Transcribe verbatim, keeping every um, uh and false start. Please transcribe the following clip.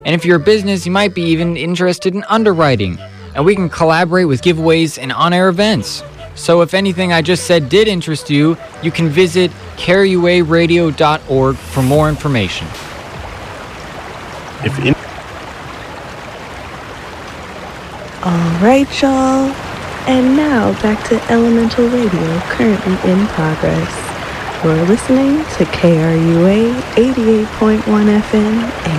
And if you're a business, you might be even interested in underwriting. And we can collaborate with giveaways and on-air events. So if anything I just said did interest you, you can visit care u a radio dot org for more information. If in- All right, y'all. And now back to Elemental Radio, currently in progress. We're listening to K R U A eighty-eight point one F M and